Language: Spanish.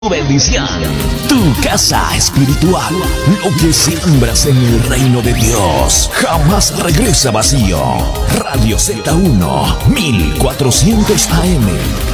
bendición, tu casa espiritual, lo que siembras en el reino de Dios, jamás regresa vacío. Radio Z1, 1400 AM.